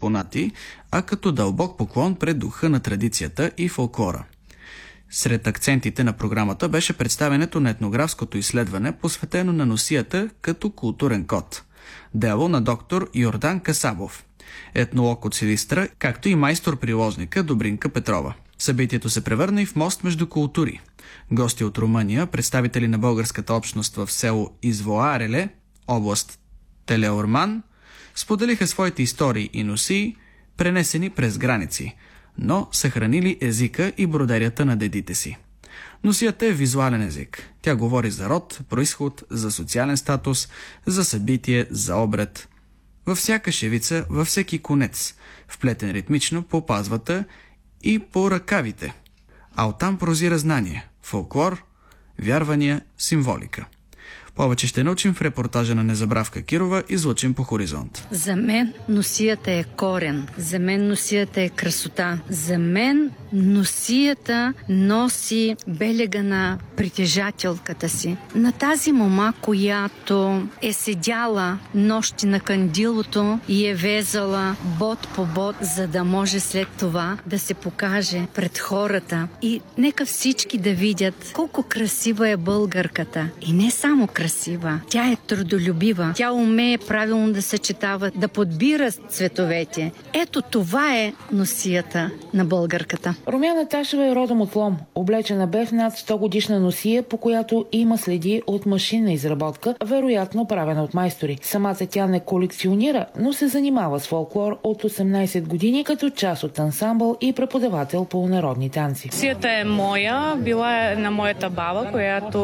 експонати, а като дълбок поклон пред духа на традицията и фолклора. Сред акцентите на програмата беше представянето на етнографското изследване, посветено на носията като културен код. Дело на доктор Йордан Касабов, етнолог от Силистра, както и майстор-приложника Добринка Петрова. Събитието се превърна и в мост между култури. Гости от Румъния, представители на българската общност в село Извоареле, област Телеорман, споделиха своите истории и носии, пренесени през граници, но съхранили езика и бродерията на дедите си. Носията е визуален език. Тя говори за род, произход, за социален статус, за събитие, за обред. Във всяка шевица, във всеки конец, вплетен ритмично по пазвата и по ръкавите. А оттам прозира знание, фолклор, вярвания, символика. Повече ще научим в репортажа на Незабравка Кирова, излъчен по Хоризонт. За мен носията е корен. За мен носията е красота. За мен носията носи белега на притежателката си. На тази мома, която е седяла нощи на кандилото и е везала бот по бот, за да може след това да се покаже пред хората. И нека всички да видят колко красива е българката. И не само красива. Тя е трудолюбива. Тя умее правилно да съчетава, да подбира цветовете. Ето това е носията на българката. Румяна Ташева е родом от Лом. Облечена бе в над 100 годишна носия, по която има следи от машинна изработка, вероятно правена от майстори. Самата тя не колекционира, но се занимава с фолклор от 18 години като част от ансамбъл и преподавател по народни танци. Носията е моя, била е на моята баба, която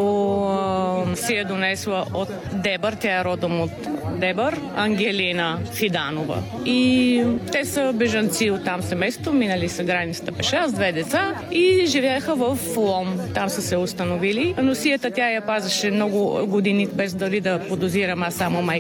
си е донесла от Дебър, тя е родом от Дебър, Ангелина Фиданова. И те са бежанци от там семейството, минали са границата пеша с 2 деца и живееха в Лом. Там са се установили. Носията тя я пазеше много години, без дали да подозирам, аз само майка